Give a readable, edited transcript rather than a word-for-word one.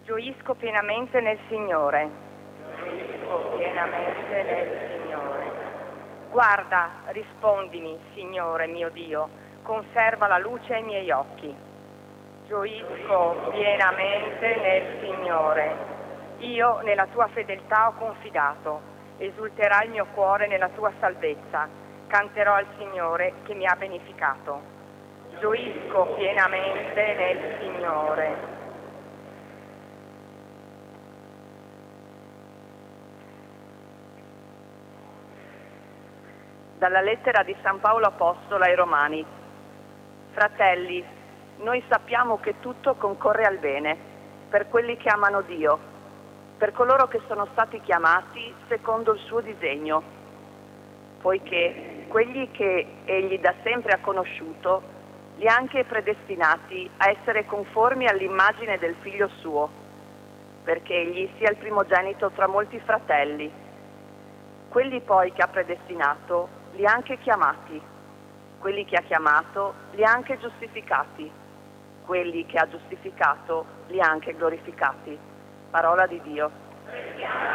Gioisco pienamente nel Signore. Gioisco pienamente nel Signore. Guarda, rispondimi, Signore mio Dio, conserva la luce ai miei occhi. Gioisco pienamente nel Signore. Io nella tua fedeltà ho confidato. Esulterà il mio cuore nella tua salvezza. Canterò al Signore che mi ha beneficato. Gioisco pienamente nel Signore. Dalla lettera di San Paolo Apostolo ai Romani. Fratelli, noi sappiamo che tutto concorre al bene, per quelli che amano Dio, per coloro che sono stati chiamati secondo il suo disegno, poiché quelli che Egli da sempre ha conosciuto, li ha anche predestinati a essere conformi all'immagine del Figlio suo, perché Egli sia il primogenito tra molti fratelli. Quelli poi che ha predestinato, li ha anche chiamati. Quelli che ha chiamato, li ha anche giustificati. Quelli che ha giustificato, li ha anche glorificati. Parola di Dio.